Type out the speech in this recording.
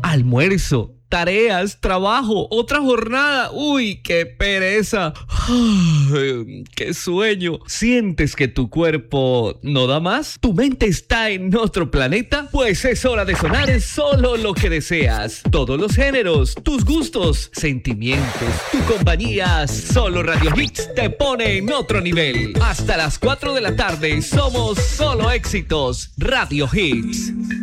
almuerzo, tareas, trabajo, otra jornada. ¡Uy, qué pereza! Ay, ¡qué sueño! ¿Sientes que tu cuerpo no da más? ¿Tu mente está en otro planeta? Pues es hora de sonar solo lo que deseas. Todos los géneros, tus gustos, sentimientos, tu compañía. Solo Radio Hits te pone en otro nivel. Hasta las 4 de la tarde somos solo éxitos. Radio Hits.